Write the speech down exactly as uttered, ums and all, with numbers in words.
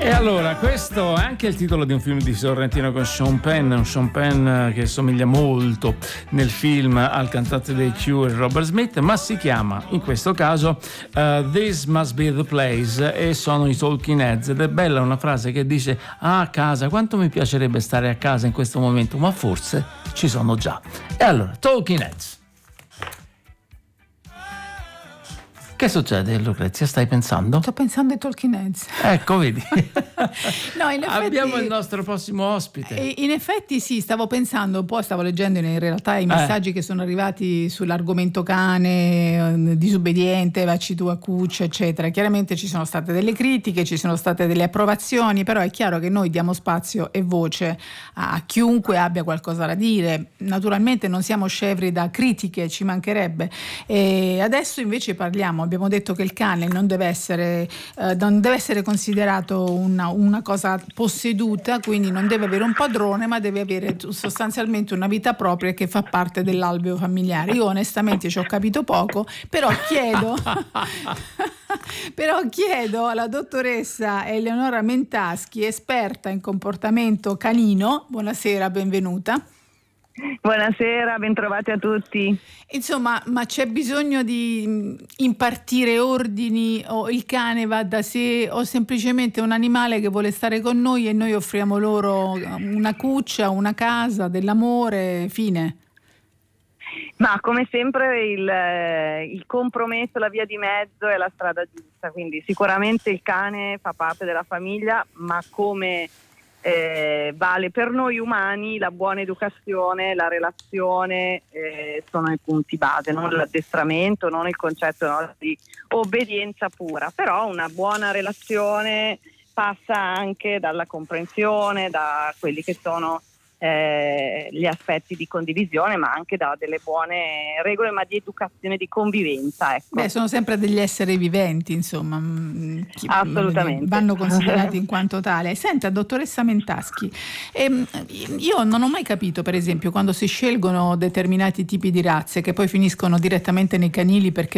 E allora, questo è anche il titolo di un film di Sorrentino con Sean Penn, un Sean Penn che somiglia molto nel film al cantante dei Cure Robert Smith, ma si chiama in questo caso uh, This Must Be the Place, e sono i Talking Heads. Ed è bella una frase che dice: ah, a casa, quanto mi piacerebbe stare a casa in questo momento, ma forse ci sono già. E allora, Talking Heads. Che succede, Lucrezia? Stai pensando? Sto pensando ai Talking Heads. Ecco, vedi. No, in effetti, abbiamo il nostro prossimo ospite. In effetti sì, stavo pensando, poi stavo leggendo in realtà i messaggi eh. che sono arrivati sull'argomento cane, disobbediente, vacci tu a cuccia, eccetera. Chiaramente ci sono state delle critiche, ci sono state delle approvazioni, però è chiaro che noi diamo spazio e voce a chiunque abbia qualcosa da dire. Naturalmente non siamo scevri da critiche, ci mancherebbe. E adesso invece parliamo, abbiamo detto che il cane non deve essere, eh, non deve essere considerato una, una cosa posseduta, quindi non deve avere un padrone, ma deve avere sostanzialmente una vita propria che fa parte dell'alveo familiare. Io onestamente ci ho capito poco, però chiedo però chiedo alla dottoressa Eleonora Mentaschi, esperta in comportamento canino. Buonasera, benvenuta. Buonasera, bentrovati a tutti. Insomma, ma c'è bisogno di impartire ordini, o il cane va da sé, o semplicemente un animale che vuole stare con noi e noi offriamo loro una cuccia, una casa, dell'amore, fine? Ma come sempre il, il compromesso, la via di mezzo è la strada giusta, quindi sicuramente il cane fa parte della famiglia, ma come Eh, vale per noi umani, la buona educazione, la relazione eh, sono i punti base, non l'addestramento, non il concetto no, di obbedienza pura, però una buona relazione passa anche dalla comprensione, da quelli che sono eh, gli aspetti di condivisione, ma anche da delle buone regole, ma di educazione, di convivenza. Ecco. Beh, sono sempre degli esseri viventi, insomma. Assolutamente. Vanno considerati in quanto tale. Senta, dottoressa Mentaschi, ehm, io non ho mai capito, per esempio, quando si scelgono determinati tipi di razze che poi finiscono direttamente nei canili perché